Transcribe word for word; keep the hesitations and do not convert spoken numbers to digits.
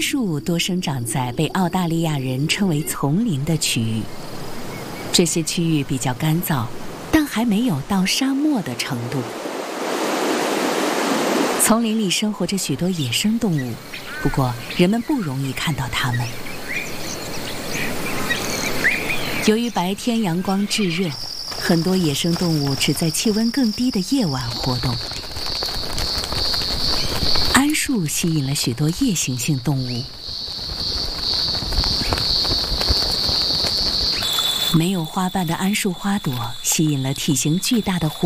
树多生长在被澳大利亚人称为丛林的区域，这些区域比较干燥，但还没有到沙漠的程度。丛林里生活着许多野生动物，不过人们不容易看到它们。由于白天阳光炙热，很多野生动物只在气温更低的夜晚活动。桉树吸引了许多夜行性动物。没有花瓣的桉树花朵吸引了体型巨大的狐